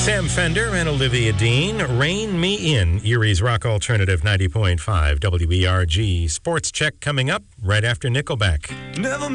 Sam Fender and Olivia Dean, Rein Me In, Erie's Rock Alternative 90.5 WERG. Sports Check coming up right after Nickelback. Never